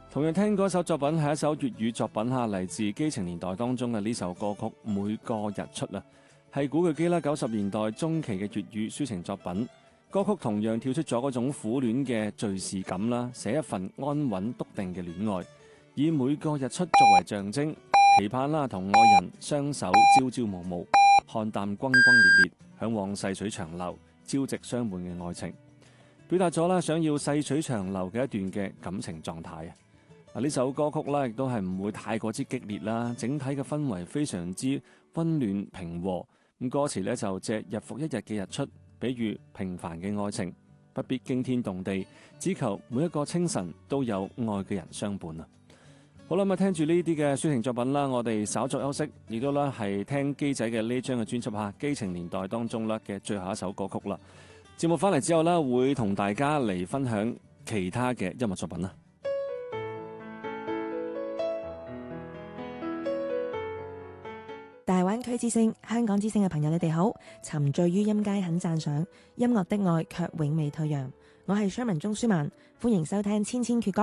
同樣聽過一首作品係一首粵語作品嚇，嚟自基情年代當中嘅呢首歌曲《每個日出》啊，係古巨基啦90年代中期嘅粵語抒情作品。歌曲同樣跳出咗嗰種苦戀嘅敘事感啦，寫一份安穩篤定嘅戀愛，以每個日出作為象徵，期盼啦同愛人雙手朝朝暮暮，看淡轟轟烈烈，嚮往細水長流，朝夕相伴嘅愛情，表達咗啦想要細水長流嘅一段嘅感情狀態啊！呢首歌曲咧，亦都係唔會太過之激烈啦，整體嘅氛圍非常之溫暖平和。咁歌詞咧就借日復一日嘅日出，比喻平凡嘅愛情，不必驚天動地，只求每一個清晨都有愛嘅人相伴啊！好啦，咁聽住呢啲嘅抒情作品啦，我哋稍作休息，亦都咧係聽基仔嘅呢張嘅專輯《基情年代》當中咧嘅最後一首歌曲啦。節目翻嚟之後咧，會同大家嚟分享其他嘅音樂作品啦。 大灣區之聲、香港之聲嘅朋友，你哋好！沉醉於音階很讚賞，音樂的愛卻永未退讓。我係 Sherman 鍾舒漫，歡迎收聽千千闕歌。